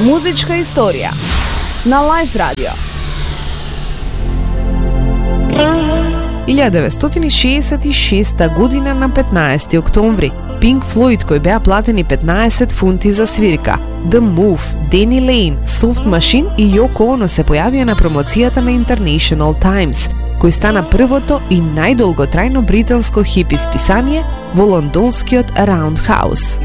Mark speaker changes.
Speaker 1: Музичка историја на Лайф Радио. 1966 година на 15 октомври, Pink Floyd, кои беа платени 15 фунти за свирка, The Move, Danny Lane, Soft Machine и Yoko Ono се појавија на промоцијата на International Times, кој стана првото и најдолготрајно британско хипи списание во лондонскиот Roundhouse.